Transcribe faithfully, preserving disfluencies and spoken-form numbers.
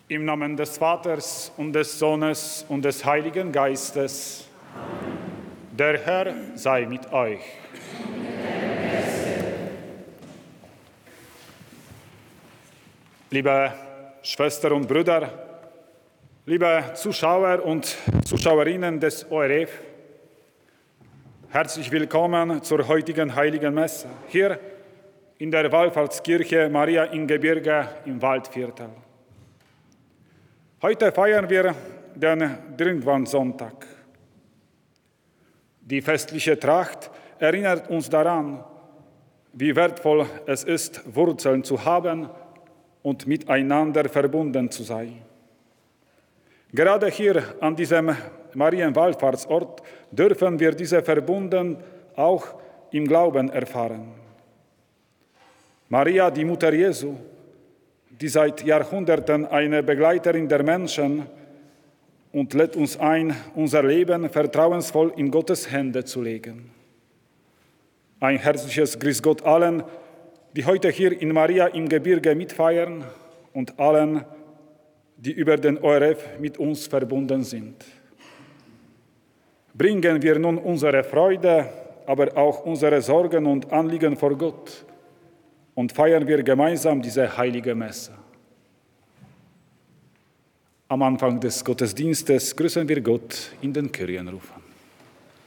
Im Namen des Vaters und des Sohnes und des Heiligen Geistes. Amen. Der Herr sei mit euch. Liebe Schwestern und Brüder, liebe Zuschauer und Zuschauerinnen des O R F, herzlich willkommen zur heutigen Heiligen Messe, hier in der Wallfahrtskirche Maria im Gebirge im Waldviertel. Heute feiern wir den Dirndl-Sonntag. Die festliche Tracht erinnert uns daran, wie wertvoll es ist, Wurzeln zu haben und miteinander verbunden zu sein. Gerade hier an diesem Marienwallfahrtsort dürfen wir diese Verbunden auch im Glauben erfahren. Maria, die Mutter Jesu, die seit Jahrhunderten eine Begleiterin der Menschen und lädt uns ein, unser Leben vertrauensvoll in Gottes Hände zu legen. Ein herzliches Grüß Gott allen, die heute hier in Maria im Gebirge mitfeiern und allen, die über den O R F mit uns verbunden sind. Bringen wir nun unsere Freude, aber auch unsere Sorgen und Anliegen vor Gott und feiern wir gemeinsam diese heilige Messe. Am Anfang des Gottesdienstes grüßen wir Gott in den Kirchenrufen.